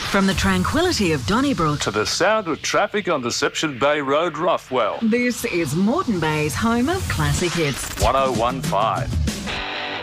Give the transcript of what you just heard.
From the tranquility of Donnybrook to the sound of traffic on Deception Bay Road, Roughwell. this is Moreton Bay's home of classic hits. 1015.